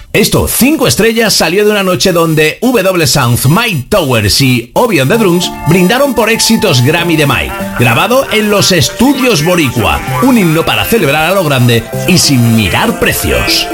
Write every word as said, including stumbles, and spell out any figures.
Esto, cinco estrellas, salió de una noche donde W Sound, Mike Towers y Obi on the Drums brindaron por éxitos Grammy de Mike, grabado en los estudios Boricua, un himno para celebrar a lo grande y sin mirar precios.